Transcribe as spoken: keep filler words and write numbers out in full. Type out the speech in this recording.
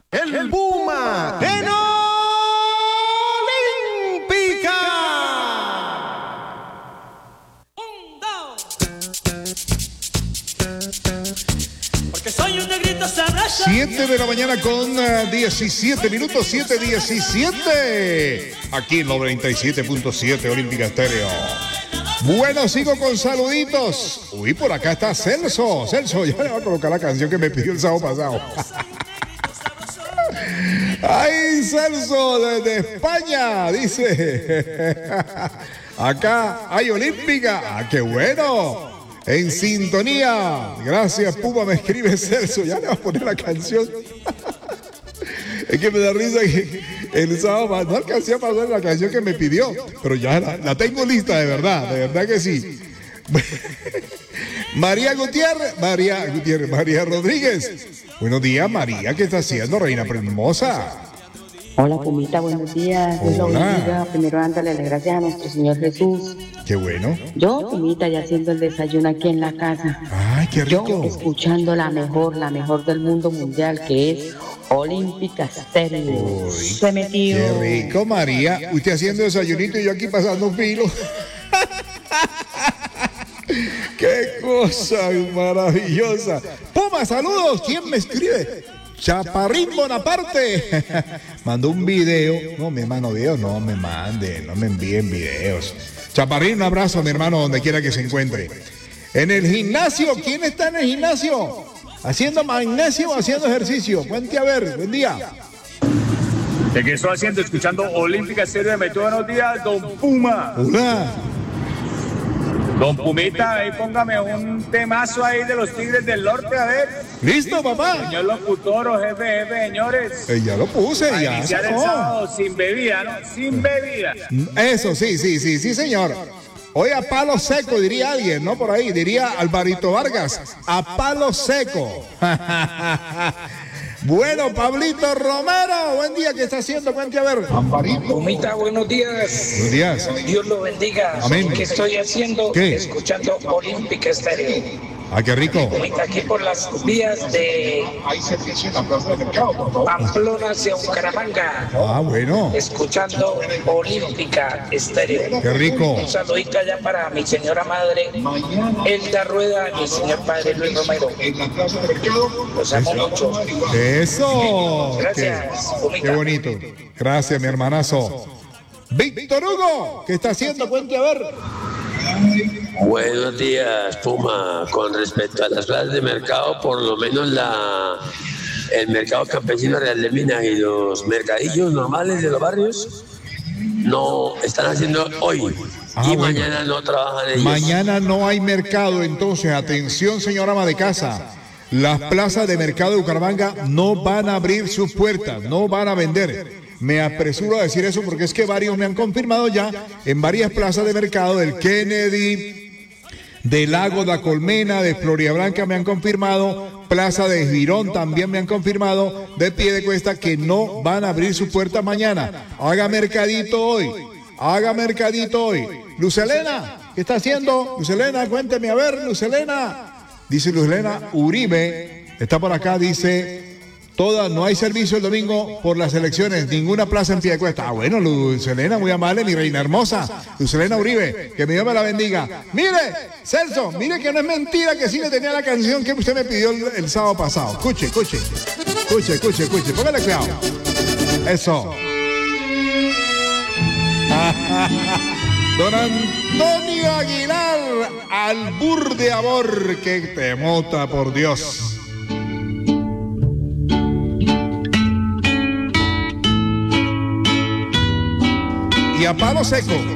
El Puma en Olímpica. Un, dos. Porque soy un negrito sabroso. siete de la mañana con uh, diecisiete minutos, siete diecisiete. Aquí en noventa y siete punto siete Olímpica Estéreo. Bueno, sigo con saluditos. Uy, por acá está Celso. Celso, ya le voy a colocar la canción que me pidió el sábado pasado. Ay, Celso, desde España, dice. Acá hay Olímpica. Ah, qué bueno. En sintonía. Gracias, Puma, me escribe Celso. Ya le voy a poner la canción. Es que me da risa que el sábado no alcancé a pasar la canción que me pidió, pero ya la, la tengo lista, de verdad, de verdad que sí. María Gutiérrez, María Gutiérrez, María Rodríguez. Buenos días, María, ¿qué está haciendo, reina hermosa? Hola, Pumita, buenos días. Dios lo bendiga. Primero dándole las gracias a nuestro Señor Jesús. Qué bueno. Yo, Pumita, ya haciendo el desayuno aquí en la casa. Ay, qué rico. Yo escuchando la mejor, la mejor del mundo mundial, que es Olímpica Estéreo. Se metió. Qué rico, María. Usted haciendo desayunito y yo aquí pasando un filo. Qué cosa maravillosa. Puma, saludos. ¿Quién me escribe? Chaparrín Bonaparte. Mandó un video. No, mi hermano, videos no me manden, no me envíen videos. Chaparrín, un abrazo a mi hermano donde quiera que se encuentre. En el gimnasio, ¿quién está en el gimnasio? Haciendo magnesio o haciendo ejercicio. Cuente a ver, buen día. ¿De qué estoy haciendo? Escuchando Olímpica Estéreo de Meteo. Buenos días, don Puma. Hola. Don Pumita, ahí póngame un temazo ahí de los Tigres del Norte, a ver. ¿Listo, papá? Señor locutor o jefe, jefe, señores. Eh, ya lo puse, a ya. Iniciar el sábado sin bebida, ¿no? Sin bebida. Eso, sí, sí, sí, sí, señor. Hoy a palo seco, diría alguien, ¿no? Por ahí, diría Alvarito Vargas. A palo seco. Bueno, Pablito Romero, buen día, ¿qué está haciendo? Cuente a ver. Pumita, buenos días. Buenos días. Dios lo bendiga. Amén. ¿Qué estoy haciendo? ¿Qué? Escuchando Olímpica Estéreo. Ah, qué rico. Pumita, aquí por las vías de Pamplona hacia Bucaramanga. Ah, bueno. Escuchando Olímpica Estéreo. Qué rico. Un saludito allá para mi señora madre, Elda Rueda, y mi señor padre Luis Romero. Los amo mucho. Eso. Gracias, Qué, qué bonito. Gracias, mi hermanazo. Víctor Hugo, ¿qué está haciendo? Cuente a ver. Buenos días, Puma. Con respecto a las plazas de mercado, por lo menos la el mercado campesino Real de Minas y los mercadillos normales de los barrios no están haciendo hoy. Ah, y bueno. mañana no trabajan ellos. Mañana no hay mercado, entonces, atención, señora ama de casa. Las plazas de mercado de Bucaramanga no van a abrir sus puertas, no van a vender. Me apresuro a decir eso porque es que varios me han confirmado ya en varias plazas de mercado del Kennedy, del Lago da Colmena, de Floridablanca me han confirmado, Plaza de Girón también me han confirmado, de Piedecuesta, que no van a abrir sus puertas mañana. Haga mercadito hoy, haga mercadito hoy. Luz Helena, ¿qué está haciendo? Luz Helena, cuénteme a ver, Luz Helena. Dice Luz Helena Uribe, está por acá, dice... Todas, no hay servicio el domingo por las elecciones, ninguna plaza en Piedecuesta. Ah, bueno, Luz Helena, muy amable, mi reina hermosa. Luz Helena Uribe, que mi Dios me la bendiga. Mire, Celso, mire que no es mentira que sí le tenía la canción que usted me pidió el, el sábado pasado. Escuche, escuche, escuche, escuche, escuche, póngale cuidado. Eso. Don Antonio Aguilar, albur de amor que te mota, por Dios. Y a palo seco.